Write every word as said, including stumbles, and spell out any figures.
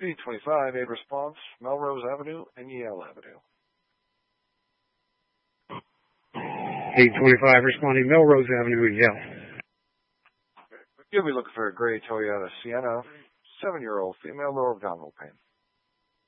eight twenty-five, aid response, Melrose Avenue and Yale Avenue. eight twenty-five, responding Melrose Avenue and Yale. You'll be looking for a gray Toyota Sienna, seven-year-old female, lower abdominal pain.